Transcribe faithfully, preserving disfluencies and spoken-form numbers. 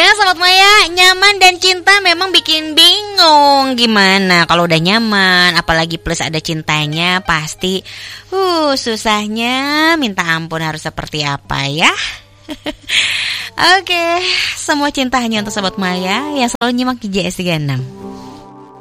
Ya Sobat Maya, nyaman dan cinta memang bikin bingung. Gimana kalau udah nyaman, apalagi plus ada cintanya, pasti uh susahnya minta ampun harus seperti apa ya. Oke, semua cinta hanya untuk Sobat Maya yang selalu nyimak di J S tiga puluh enam.